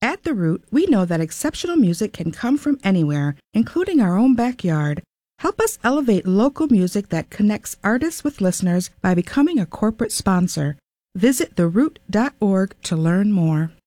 At The Root, we know that exceptional music can come from anywhere, including our own backyard. Help us elevate local music that connects artists with listeners by becoming a corporate sponsor. Visit theroot.org to learn more.